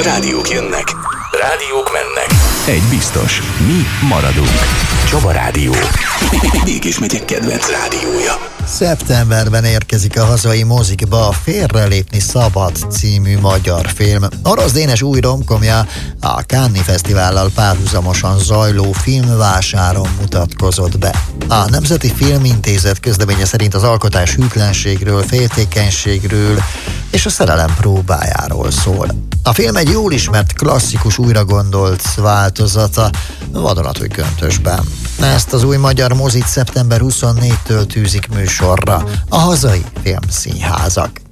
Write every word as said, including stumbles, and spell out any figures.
Rádiók jönnek, rádiók mennek. Egy biztos, mi maradunk. Csaba Rádió. Mégis megyek kedvenc rádiója. Szeptemberben érkezik a hazai mozikba a Félrelépni szabad című magyar film. Orosz Dénes új romkomja a Cannes Fesztivállal párhuzamosan zajló filmvásáron mutatkozott be. A Nemzeti Filmintézet közleménye szerint az alkotás hűtlenségről, féltékenységről és a szerelem próbájáról szól. A film egy jól ismert klasszikus újragondolt változata vadonatúj köntösben. Ezt az új magyar mozit szeptember huszonnégyedikétől tűzik műsorra a hazai filmszínházak.